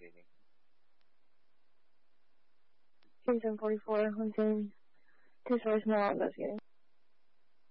investigating. Team 744, I'm saying 2 stories more investigating.